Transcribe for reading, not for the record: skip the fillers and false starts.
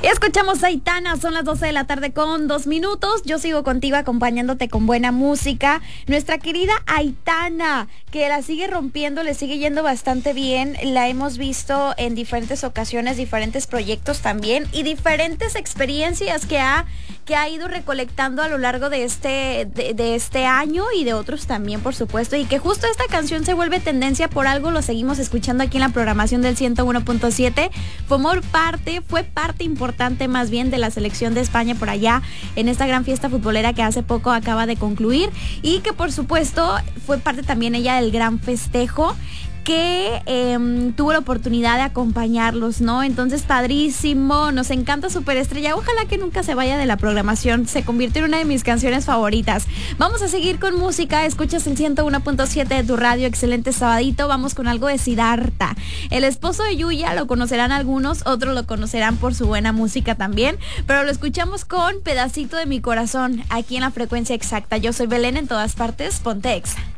Escuchamos a Aitana, son las 12 de la tarde con 2 minutos. Yo sigo contigo acompañándote con buena música. Nuestra querida Aitana, que la sigue rompiendo, le sigue yendo bastante bien. La hemos visto en diferentes ocasiones, diferentes proyectos también y diferentes experiencias que ha ido recolectando a lo largo de este año y de otros también, por supuesto. Y que justo esta canción se vuelve tendencia por algo, lo seguimos escuchando aquí en la programación del 101.7. Fue parte importante más bien de la selección de España por allá en esta gran fiesta futbolera que hace poco acaba de concluir y que por supuesto fue parte también ella del gran festejo que tuvo la oportunidad de acompañarlos, ¿no? Entonces, padrísimo, nos encanta Superestrella, ojalá que nunca se vaya de la programación, se convirtió en una de mis canciones favoritas. Vamos a seguir con música, escuchas el 101.7 de tu radio, excelente sabadito, vamos con algo de Siddhartha. El esposo de Yuya lo conocerán algunos, otros lo conocerán por su buena música también, pero lo escuchamos con Pedacito de mi corazón, aquí en la frecuencia exacta. Yo soy Belén, en todas partes, ponte Exa.